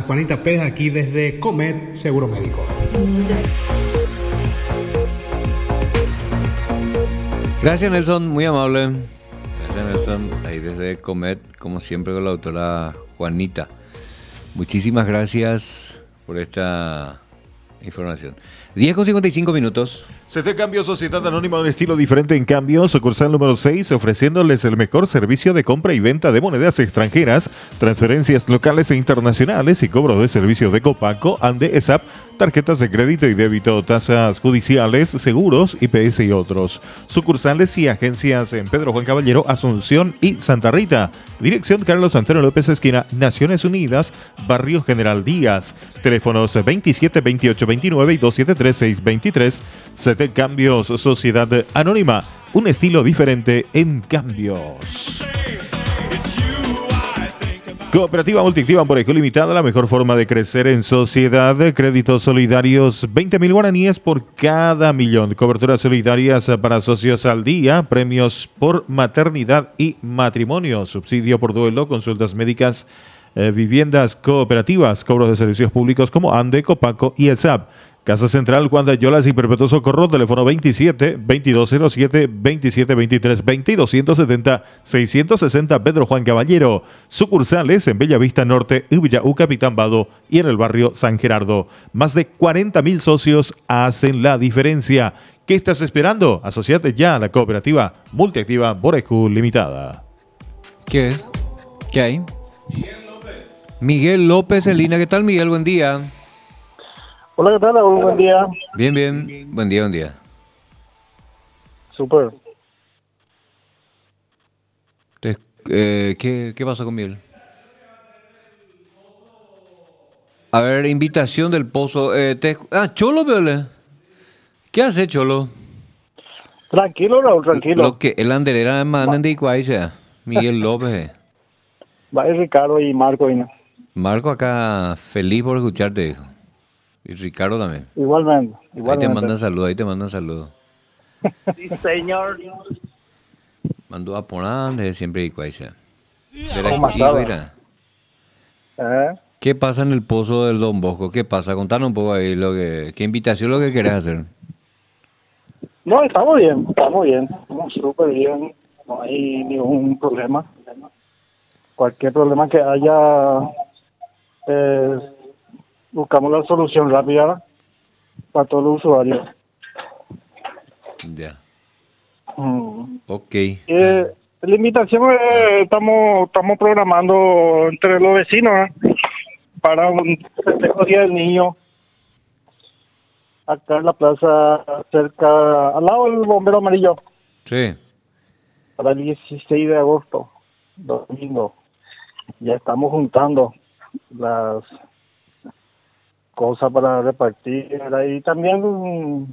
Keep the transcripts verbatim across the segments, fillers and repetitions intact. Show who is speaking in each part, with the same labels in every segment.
Speaker 1: Juanita Pérez aquí desde Comet Seguro Médico.
Speaker 2: Gracias, Nelson, muy amable. Gracias, Nelson, ahí desde Comet, como siempre con la doctora Juanita. Muchísimas gracias por esta información. diez con cincuenta y cinco minutos.
Speaker 3: C T Cambio, Sociedad Anónima, un estilo diferente en cambio, sucursal número seis, ofreciéndoles el mejor servicio de compra y venta de monedas extranjeras, transferencias locales e internacionales y cobro de servicios de Copaco, Ande, E S A P, tarjetas de crédito y débito, tasas judiciales, seguros, I P S y otros. Sucursales y agencias en Pedro Juan Caballero, Asunción y Santa Rita. Dirección Carlos Santero López, esquina Naciones Unidas, Barrio General Díaz. Teléfonos veintisiete, veintiocho, veintinueve y doscientos setenta y tres, seiscientos veintitrés. C T Cambios, Sociedad Anónima, un estilo diferente en cambios. Cooperativa Multiactiva Borejo Limitada, la mejor forma de crecer en sociedad. Créditos solidarios, veinte mil guaraníes por cada millón. Coberturas solidarias para socios al día. Premios por maternidad y matrimonio. Subsidio por duelo, consultas médicas, eh, viviendas cooperativas, cobros de servicios públicos como Ande, Copaco y E S A P. Casa Central, Juan de Ayolas y Perpetuo Socorro, teléfono veintisiete, veintidós cero siete, veintisiete veintitrés veinte y doscientos setenta, seiscientos sesenta Pedro Juan Caballero. Sucursales en Bellavista Norte, Ubillaú, Capitán Bado y en el barrio San Gerardo. Más de cuarenta mil socios hacen la diferencia. ¿Qué estás esperando? Asociate ya a la Cooperativa Multiactiva Borejo Limitada.
Speaker 2: ¿Qué es? ¿Qué hay? Miguel López. Miguel López en línea. ¿Qué tal, Miguel? Buen día.
Speaker 4: Hola, ¿qué tal? Raúl? Buen día.
Speaker 2: Bien, bien. Buen día, buen día.
Speaker 4: Súper.
Speaker 2: Te- eh, ¿qué, ¿Qué pasó con Miguel? A ver, invitación del pozo. Eh, te- ah, Cholo, Vele. ¿Qué hace, Cholo?
Speaker 4: Tranquilo, Raúl, tranquilo.
Speaker 2: Lo que el anderera mandan de Iguay sea. Miguel López. eh.
Speaker 4: Va a ir Ricardo y Marco. Y no.
Speaker 2: Marco acá feliz por escucharte, dijo. Y Ricardo también.
Speaker 4: Igualmente,
Speaker 2: Ahí
Speaker 4: igualmente.
Speaker 2: te mandan saludos, ahí te mandan saludos.
Speaker 4: Sí, señor.
Speaker 2: Mandó a Porán desde siempre Iguay sea. De la
Speaker 4: ¿Cómo
Speaker 2: Hijo,
Speaker 4: estaba?
Speaker 2: mira.
Speaker 4: ¿Eh?
Speaker 2: ¿Qué pasa en el pozo del Don Bosco? ¿Qué pasa? Contanos un poco ahí lo que, qué invitación lo que querés hacer.
Speaker 4: No, estamos bien, estamos bien. Estamos súper bien. No hay ningún problema. Cualquier problema que haya, eh, buscamos la solución rápida para todos los usuarios.
Speaker 2: Ya.
Speaker 4: Mm.
Speaker 2: Ok.
Speaker 4: Eh, la invitación eh, estamos estamos programando entre los vecinos, ¿eh? Para un festejo Día del Niño acá en la plaza cerca, al lado del Bombero Amarillo,
Speaker 2: Sí.
Speaker 4: para el dieciséis de agosto, domingo. Ya estamos juntando las cosas para repartir y también mm,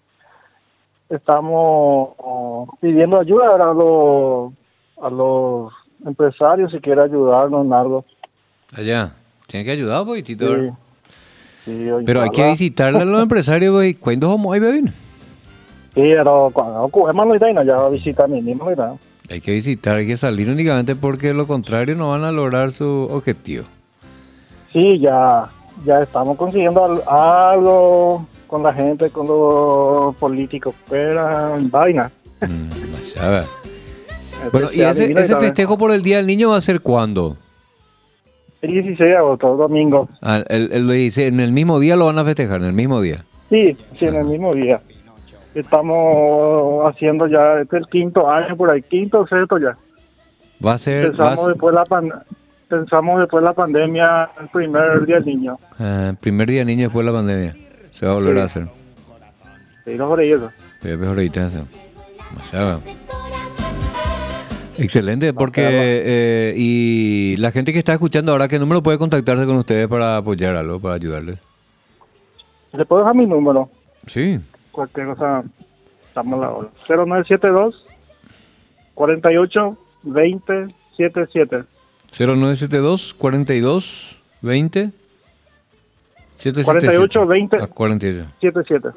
Speaker 4: estamos oh, pidiendo ayuda a los a los empresarios si quieren ayudarnos en algo.
Speaker 2: Allá. Tiene que ayudar un poquitito.
Speaker 4: Sí.
Speaker 2: ¿verdad?
Speaker 4: Sí, hoy
Speaker 2: Pero hay que
Speaker 4: habla-
Speaker 2: visitarle a los empresarios, güey. ¿Cuándo vamos a ir, bebé?
Speaker 4: Sí, pero cuando ocupemos la idea, ya va a visitar mi mismo idea.
Speaker 2: Hay que visitar, hay que salir únicamente porque de lo contrario no van a lograr su objetivo.
Speaker 4: Sí, ya, ya estamos consiguiendo al- algo con la gente, con los políticos, pero en vaina.
Speaker 2: Mm, ya ves. Bueno, ¿y ese,
Speaker 4: Adivina,
Speaker 2: ese
Speaker 4: ¿sabes?
Speaker 2: festejo por el Día del Niño va a ser cuándo?
Speaker 4: El dieciséis de agosto, domingo.
Speaker 2: Ah, el, el, dice, ¿en el mismo día lo van a festejar? ¿En el mismo día?
Speaker 4: Sí, sí, en el mismo día. Estamos haciendo ya, este es el quinto año por ahí, quinto o sexto ya.
Speaker 2: Va a ser... Va a
Speaker 4: Pensamos
Speaker 2: ser
Speaker 4: después la pan- pensamos después de la pandemia, el primer día del niño.
Speaker 2: ah, primer Día del Niño después de la pandemia. Se va a volver
Speaker 4: Sí.
Speaker 2: a hacer.
Speaker 4: Sí, no por eso.
Speaker 2: Pero mejor ahorita hacer. Demasiado. Excelente, porque eh, y la gente que está escuchando ahora, ¿qué número puede contactarse con ustedes para apoyar algo, para ayudarles?
Speaker 4: ¿Le puedo dejar mi número?
Speaker 2: Sí,
Speaker 4: Cualquier cosa, estamos a la hora. cero nueve siete dos, cuarenta y ocho, veinte, setenta y siete.
Speaker 2: cero nueve siete dos, cuarenta y dos, veinte, setenta y siete.
Speaker 4: cuarenta y ocho, veinte,
Speaker 2: Ah, cuarenta y ocho.
Speaker 4: setenta y siete.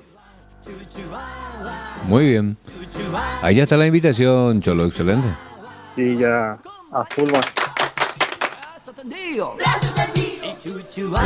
Speaker 2: Muy bien. Ahí ya está la invitación, Cholo, excelente.
Speaker 4: Sí, ya a full más.